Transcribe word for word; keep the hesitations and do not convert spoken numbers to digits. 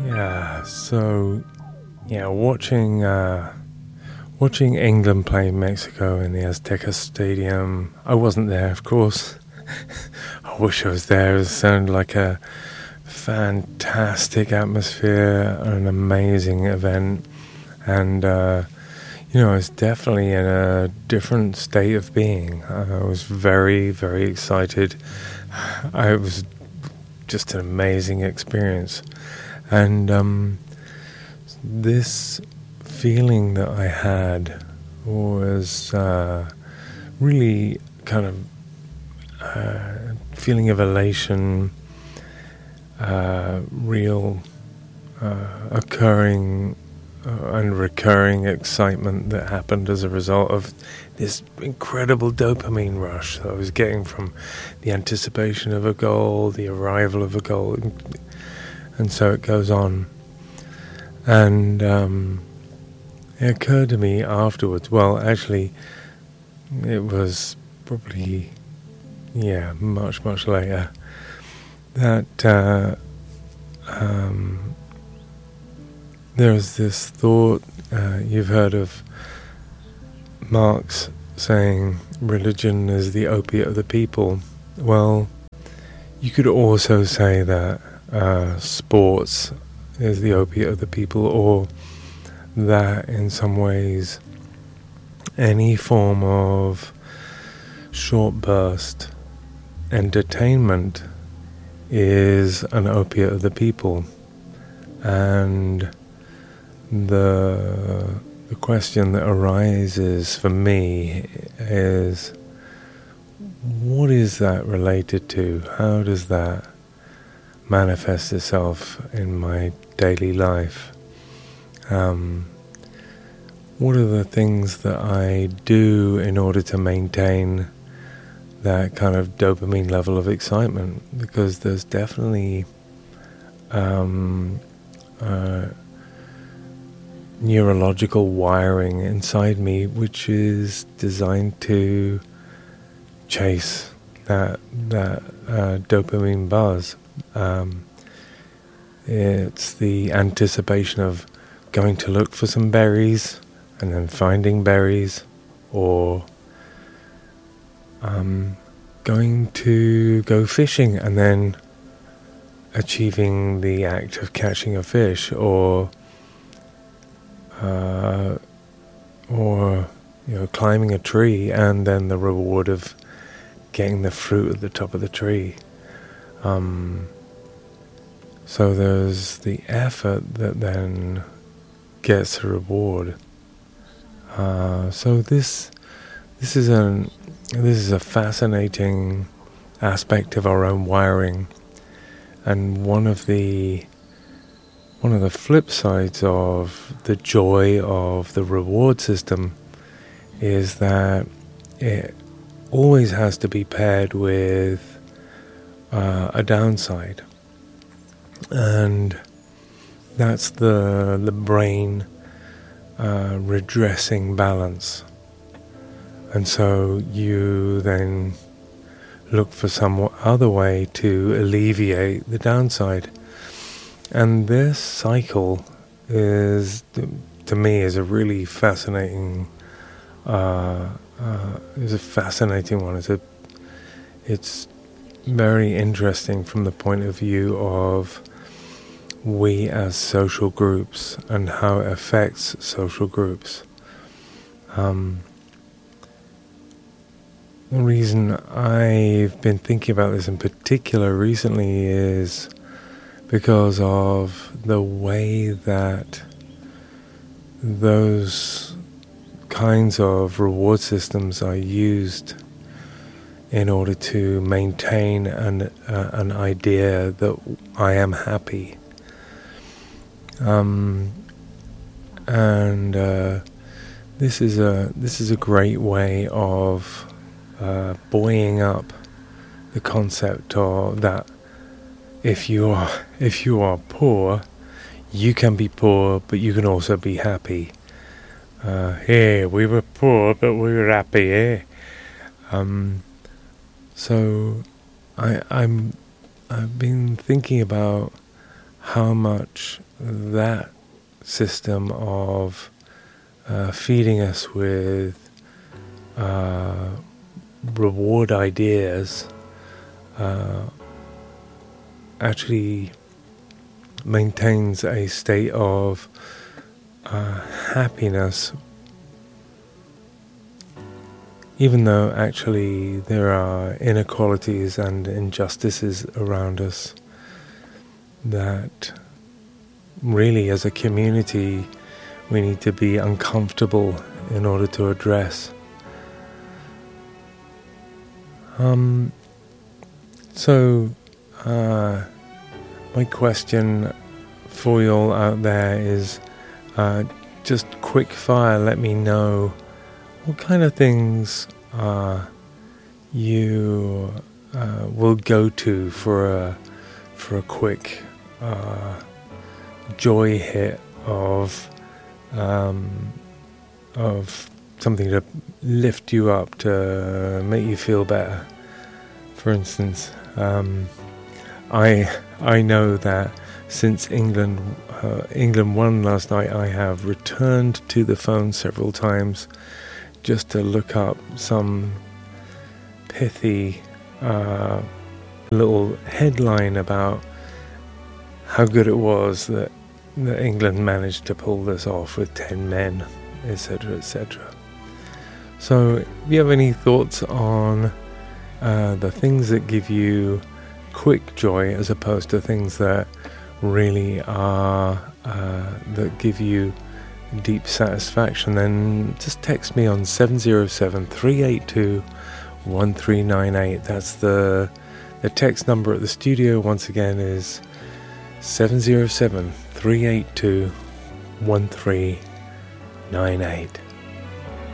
Yeah, so yeah, watching uh, watching England play Mexico in the Azteca Stadium. I wasn't there, of course. I wish I was there. It sounded like a fantastic atmosphere, an amazing event, and uh, you know, I was definitely in a different state of being. I was very, very excited. I was just an amazing experience. And um, this feeling that I had was uh, really kind of uh, feeling of elation, uh, real uh, occurring uh, and recurring excitement that happened as a result of this incredible dopamine rush that I was getting from the anticipation of a goal, the arrival of a goal. And so it goes on. And um, it occurred to me afterwards, well, actually, it was probably, yeah, much, much later, that uh, um, there was this thought, uh, you've heard of Marx saying religion is the opiate of the people. Well, you could also say that Uh, sports is the opiate of the people, or that in some ways any form of short burst entertainment is an opiate of the people. And the the question that arises for me is, what is that related to? How does that manifests itself in my daily life? Um, what are the things that I do in order to maintain that kind of dopamine level of excitement? Because there's definitely um, uh, neurological wiring inside me which is designed to chase that that uh, dopamine buzz. Um, it's the anticipation of going to look for some berries and then finding berries, or um, going to go fishing and then achieving the act of catching a fish, or uh, or you know, climbing a tree and then the reward of getting the fruit at the top of the tree. Um, so there's the effort that then gets a reward. Uh, so this this is an this is a fascinating aspect of our own wiring, and one of the one of the flip sides of the joy of the reward system is that it always has to be paired with Uh, a downside, and that's the the brain uh, redressing balance. And so you then look for some other way to alleviate the downside, and this cycle is, to me, is a really fascinating uh, uh, is a fascinating one. It's a it's very interesting from the point of view of we as social groups and how it affects social groups. Um, the reason I've been thinking about this in particular recently is because of the way that those kinds of reward systems are used in order to maintain an uh, an idea that I am happy, um, and uh, this is a this is a great way of uh, buoying up the concept of that if you are if you are poor, you can be poor, but you can also be happy. Uh, hey, we were poor, but we were happy. Eh? Um, So I, I'm, I've been thinking about how much that system of uh, feeding us with uh, reward ideas uh, actually maintains a state of uh, happiness, even though actually there are inequalities and injustices around us that really as a community we need to be uncomfortable in order to address. Um, so uh, my question for you all out there is uh, just quick fire, let me know what kind of things uh, you uh, will go to for a for a quick uh, joy hit of um, of something to lift you up, to make you feel better. For instance, um, I I know that since England uh, England won last night, I have returned to the phone several times just to look up some pithy uh, little headline about how good it was that, that England managed to pull this off with ten men, et cetera, et cetera. So, if you have any thoughts on uh, the things that give you quick joy as opposed to things that really are uh, that give you deep satisfaction, then just text me on seven zero seven, three eight two, one three nine eight. That's the the text number at the studio. Once again is seven zero seven, three eight two, one three nine eight.